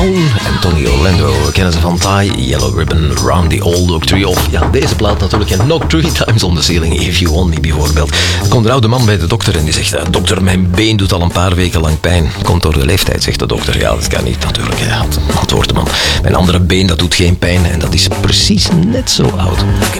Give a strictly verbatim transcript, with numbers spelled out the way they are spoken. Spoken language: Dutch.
Brown en Tony Orlando. We kennen ze van Tie, Yellow Ribbon, Round the Old Oak Tree. Of ja, deze plaat natuurlijk. En Knock Three Times on the Ceiling, If You Want Me bijvoorbeeld. Er komt een oude man bij de dokter en die zegt... Dokter, mijn been doet al een paar weken lang pijn. Komt door de leeftijd, zegt de dokter. Ja, dat kan niet natuurlijk. Ja, antwoordt de man. Mijn andere been, dat doet geen pijn. En dat is precies net zo oud.